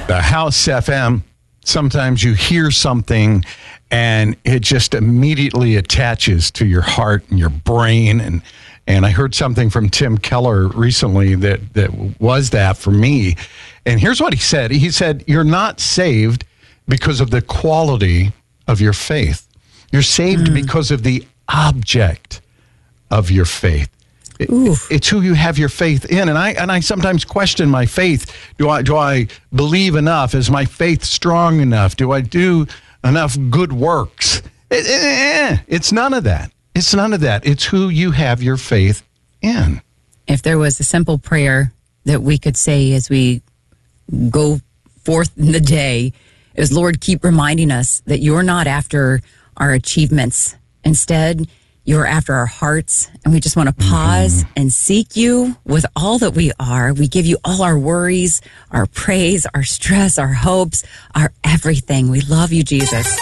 The House FM, sometimes you hear something and it just immediately attaches to your heart and your brain. And I heard something from Tim Keller recently that was that for me. And here's what he said. He said, you're not saved because of the quality of your faith. You're saved because of the object of your faith. It's who you have your faith in. And I sometimes question my faith. Do I believe enough? Is my faith strong enough? Do I do enough good works? It's none of that. It's none of that. It's who you have your faith in. If there was a simple prayer that we could say as we go forth in the day, is Lord, keep reminding us that you're not after our achievements. Instead, you're after our hearts, and we just want to pause and seek you with all that we are. We give you all our worries, our praise, our stress, our hopes, our everything. We love you, Jesus.